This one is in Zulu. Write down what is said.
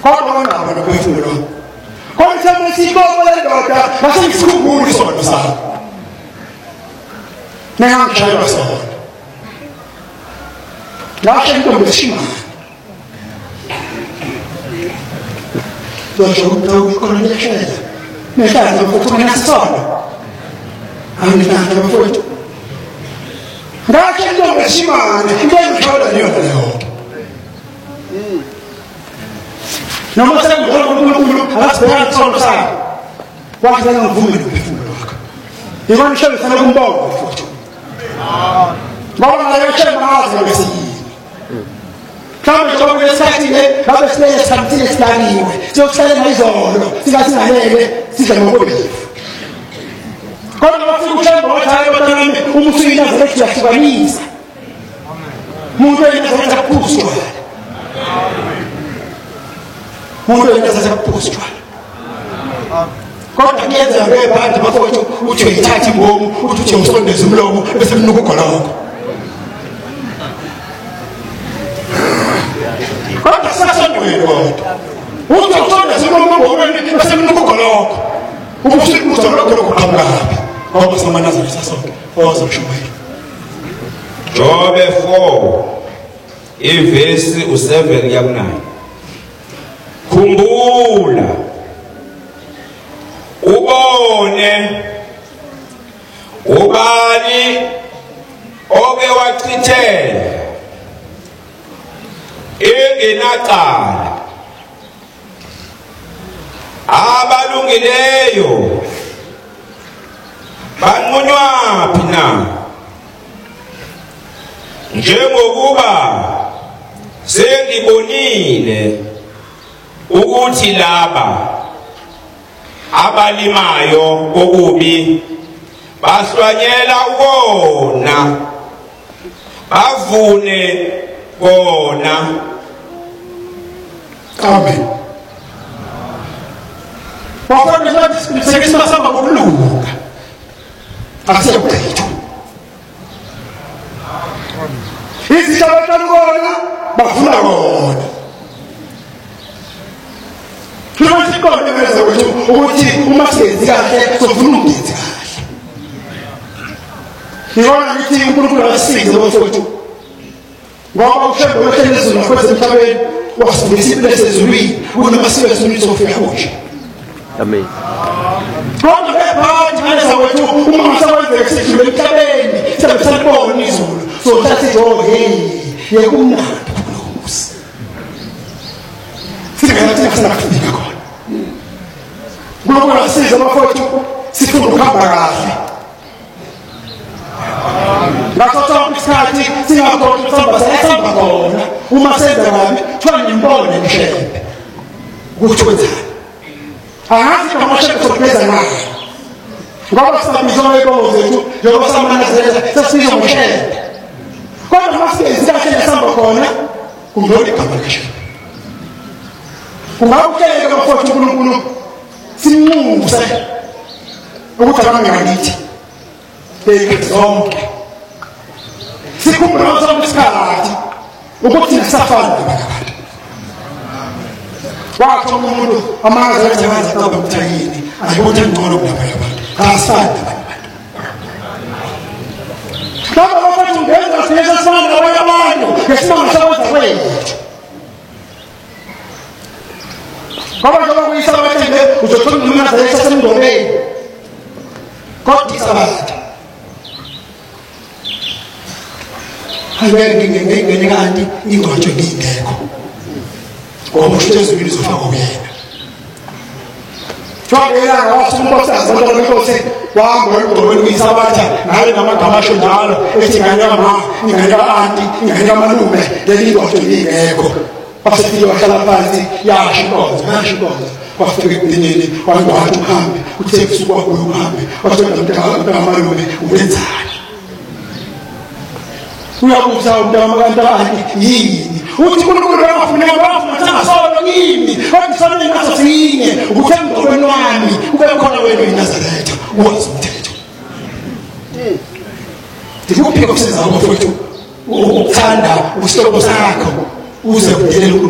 kodwa ngaba nokuphefumula konke sikoko lendoda nasengisikhumbula isono sakho nangishaywa sona ngasho intombi eshimana Dojo ukhona leshela nehlaza mfuthu ngasona angithatha mfuthu ngasho intombi eshimana ngiyayithola leyo noma sengikho uNkulunkulu akasibheka isona sakhe wathi ngivumile ukuphefumula wakho yikona shebe sana kumbongo mfuthu ngoba nayo shemazi ngesiyini kama njengoba lesikhathile ngabe sileyo samthile silakiwe siyokuhlala ngizolo singasingalele size ngokubefu kodwa bafika ushemba wathi hayi batanami umusuyina zalethu yahlukanisa umuntu eyenza kuphuswa umuntu eyenza kuphuswa kodwa kuyenza ngebhandi bafowethu uthi uyithatha imbomu uthi usondeza umlomo bese mnuka ugoloko kodwa sasondweni kodwa uthi usondeza umlomo ngomeni bese mnuka ugoloko ubusika uzoloko lokuqhamukapi ngoba samanazo sasonke ozoshumayela Jobe 4 ivesi u7 yaku9 khumbula ubone ubani oke wachithela engenaqala abalungileyo banqunywa phina njengokuba sengibonile ukuthi laba abalimayo okubi bahlwanyela ukona bavune kona. Amen. Wafona sekisima samba kokulunga asiyokuthetha izithabatha kona bafuna kona Kufanele sikole meza ukuthi uma senzi kahle sofuna ukungenzi kahle. Ngibona ukuthi uNkulunkulu akasize bafowethu. Ngoba ushembe wethelezulu nakweze emhlabeni wasifundisa impilo sezulwini kunamasiko esizweni sofika konje. Amen. Kodwa bephathi ngalesa wethu uma ngasawenzeka sidlule emhlabeni sebesabona izulu sothatha ijogo yekumnandi kulomusi. Singathi akusafika khona. Ngoba asiza bafowethu sifuna ukuhamba kahle. Ngasothwa isikhathi singakhona ukuhamba sayahamba khona uma senza kabi thwana imbone emhlebe. Ukuthi wenzani? Angazi kama shaka sokeza naye. Ngoba sabizona ikomo zethu njengoba samanazela sasizo mhlebe. Kodwa masiyenzi kahle sihamba khona kumloli igama lakhe. Kungakuhleka bafowethu uNkulunkulu simnxuse ukuthi abangakithi bezonke sikhumbula sonke isikhathi ukuthi nasafana nabantu wakho umuntu amazi ayenza kabe kuthayini ayibona ngcono kunabanye abantu asanda abantu kama bafethu ngenza sineza sana nabanye abantu ngesimanga sakwenza kwethu Kama kama kuisabathi nje uzothola noma zaisa semndobeni. Kodwa isabathi. Angeke ngingene kanti ingqondo ngingekho. Ngoba uhlezi uzofaka kuyena. Twabela ngawasumkosaza njengoba wahamba ngomdobeni kuyisabatha naye namagama asho njalo ethi ngane kama ingane kaanti ingane kamalume leli ngqondo ngingekho. Pasifika wakhala phansi yashikonza kwafika ekudineni wangathi uhambe uthe kusuka kuyo uhambe wathanda ngamalume ubenzani uyabuza umntwana kaNtani yini uthi uNkulunkulu wafuna bathanga solo kimi kodwa sonke ngaso sinye ukuthemba kwenwami kube khona wena eNazaretha wazi umthetho ndikuphika kusiza abafowethu ukuthanda usihlobo sakho uze kudelela